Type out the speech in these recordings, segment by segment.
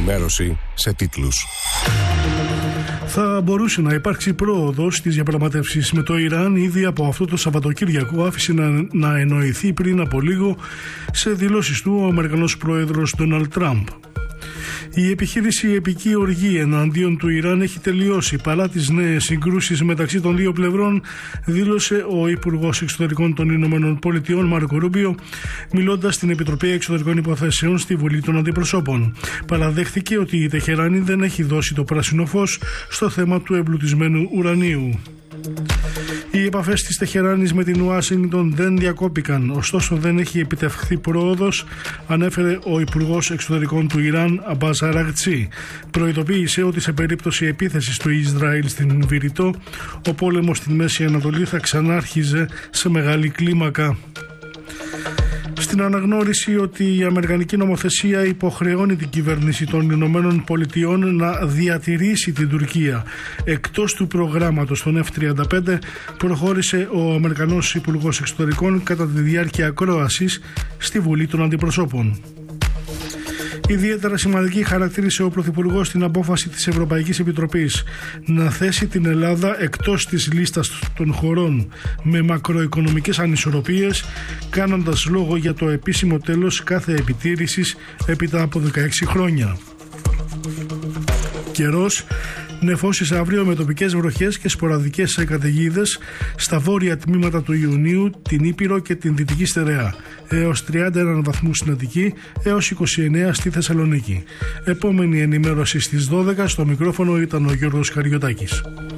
ενημέρωση σε τίτλους. Θα μπορούσε να υπάρξει πρόοδος στις διαπραγματεύσεις με το Ιράν ήδη από αυτό το Σαββατοκύριακο, άφησε να εννοηθεί πριν από λίγο σε δηλώσεις του ο Αμερικανός πρόεδρος Ντόναλντ Τραμπ. Η επιχείρηση Επική Οργή εναντίον του Ιράν έχει τελειώσει παρά τις νέες συγκρούσεις μεταξύ των δύο πλευρών, δήλωσε ο Υπουργός Εξωτερικών των Ηνωμένων Πολιτειών Μάρκο Ρούμπιο, μιλώντας στην Επιτροπή Εξωτερικών Υποθέσεων στη Βουλή των Αντιπροσώπων. Παραδέχθηκε ότι η Τεχεράνη δεν έχει δώσει το πράσινο φως στο θέμα του εμπλουτισμένου ουρανίου. Οι επαφές της Τεχεράνης με την Ουάσιγκτον δεν διακόπηκαν, ωστόσο δεν έχει επιτευχθεί πρόοδος, ανέφερε ο Υπουργός Εξωτερικών του Ιράν Αμπάς Αραγτσί. Προειδοποίησε ότι σε περίπτωση επίθεσης του Ισραήλ στην Βηρητό, ο πόλεμος στην Μέση Ανατολή θα ξανάρχιζε σε μεγάλη κλίμακα. Στην αναγνώριση ότι η αμερικανική νομοθεσία υποχρεώνει την κυβέρνηση των Ηνωμένων Πολιτειών να διατηρήσει την Τουρκία εκτός του προγράμματος των F-35, προχώρησε ο Αμερικανός Υπουργός Εξωτερικών κατά τη διάρκεια ακρόασης στη Βουλή των Αντιπροσώπων. Ιδιαίτερα σημαντική χαρακτήρισε ο Πρωθυπουργός την απόφαση της Ευρωπαϊκής Επιτροπής να θέσει την Ελλάδα εκτός της λίστας των χωρών με μακροοικονομικές ανισορροπίες, κάνοντας λόγο για το επίσημο τέλος κάθε επιτήρησης έπειτα από 16 χρόνια. Καιρός: νεφώσεις αύριο με τοπικές βροχές και σποραδικές καταιγίδες στα βόρεια τμήματα του Ιουνίου, την Ήπειρο και την Δυτική Στερεά. Έως 31 βαθμούς στην Αττική, έως 29 στη Θεσσαλονίκη. Επόμενη ενημέρωση στις 12. Στο μικρόφωνο ήταν ο Γιώργος Καριωτάκης.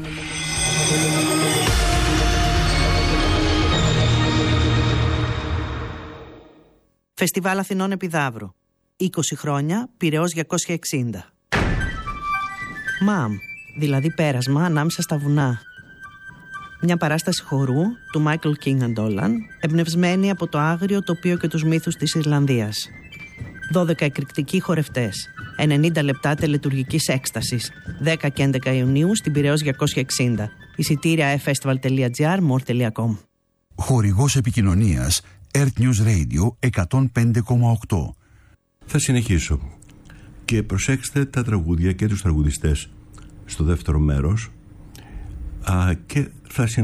Φεστιβάλ Αθηνών Επιδαύρου. 20 χρόνια, Πειραιώς 260. ΜΑΜ, δηλαδή πέρασμα ανάμεσα στα βουνά. Μια παράσταση χορού του Michael King and Dolan, εμπνευσμένη από το άγριο τοπίο και τους μύθους της Ιρλανδίας. 12 εκρηκτικοί χορευτές, 90 λεπτά τελετουργικής έκστασης, 10 και 11 Ιουνίου στην Πειραιώς 260. Εισιτήρια festival.gr, more.com. Χορηγός επικοινωνίας Earth News Radio 105,8. Θα συνεχίσω. Και προσέξτε τα τραγούδια και τους τραγουδιστές στο δεύτερο μέρος και θα